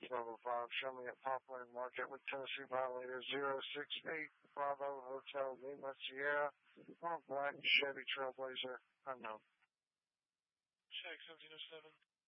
Level 5, show me at Poplar Market with Tennessee Violator 068 Bravo Hotel Lima Sierra on a black Chevy Trailblazer unknown. Check 1707.